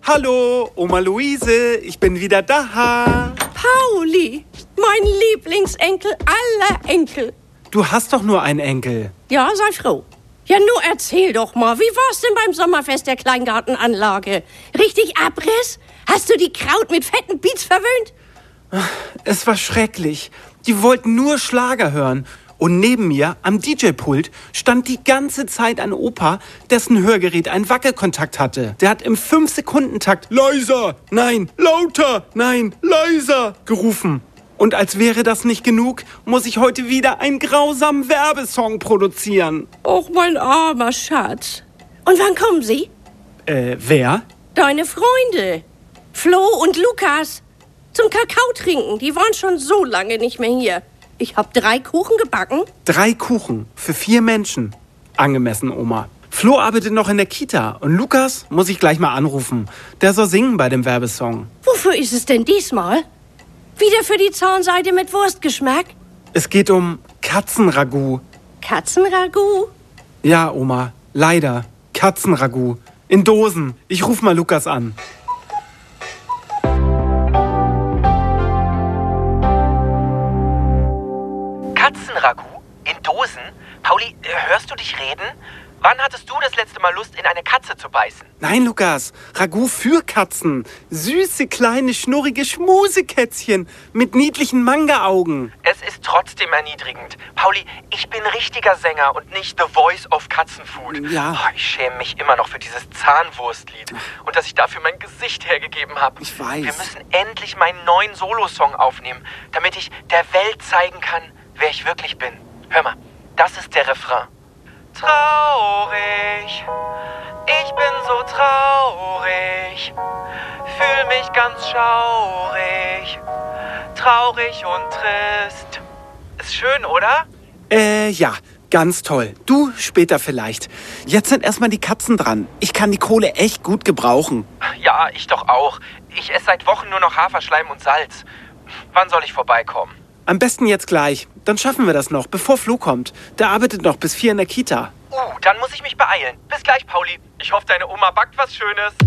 Hallo, Oma Luise, ich bin wieder da. Pauli, mein Lieblingsenkel aller Enkel. Du hast doch nur einen Enkel. Ja, sei froh. Ja, nur erzähl doch mal, wie war's denn beim Sommerfest der Kleingartenanlage? Richtig Abriss? Hast du die Kraut mit fetten Beats verwöhnt? Es war schrecklich. Die wollten nur Schlager hören. Und neben mir, am DJ-Pult, stand die ganze Zeit ein Opa, dessen Hörgerät einen Wackelkontakt hatte. Der hat im 5-Sekunden-Takt leiser, nein, lauter, nein, leiser gerufen. Und als wäre das nicht genug, muss ich heute wieder einen grausamen Werbesong produzieren. Och, mein armer Schatz. Und wann kommen sie? Wer? Deine Freunde. Flo und Lukas. Zum Kakao trinken. Die waren schon so lange nicht mehr hier. Ich hab 3 Kuchen gebacken. 3 Kuchen für 4 Menschen. Angemessen, Oma. Flo arbeitet noch in der Kita und Lukas muss ich gleich mal anrufen. Der soll singen bei dem Werbesong. Wofür ist es denn diesmal? Wieder für die Zahnseide mit Wurstgeschmack? Es geht um Katzenragout. Katzenragout? Ja, Oma, leider. Katzenragout. In Dosen. Ich ruf mal Lukas an. Katzenragout? In Dosen? Pauli, hörst du dich reden? Wann hattest du das letzte Mal Lust, in eine Katze zu beißen? Nein, Lukas. Ragout für Katzen. Süße, kleine, schnurrige Schmusekätzchen mit niedlichen Manga-Augen. Es ist trotzdem erniedrigend. Pauli, ich bin richtiger Sänger und nicht The Voice of Katzenfood. Ja. Oh, ich schäme mich immer noch für dieses Zahnwurstlied und dass ich dafür mein Gesicht hergegeben habe. Ich weiß. Wir müssen endlich meinen neuen Solosong aufnehmen, damit ich der Welt zeigen kann, wer ich wirklich bin. Hör mal, das ist der Refrain. Traurig, ich bin so traurig, fühl mich ganz schaurig, traurig und trist. Ist schön, oder? Ja, ganz toll. Du später vielleicht. Jetzt sind erstmal die Katzen dran. Ich kann die Kohle echt gut gebrauchen. Ja, ich doch auch. Ich esse seit Wochen nur noch Haferschleim und Salz. Wann soll ich vorbeikommen? Am besten jetzt gleich. Dann schaffen wir das noch, bevor Flo kommt. Der arbeitet noch bis 4 in der Kita. Dann muss ich mich beeilen. Bis gleich, Pauli. Ich hoffe, deine Oma backt was Schönes.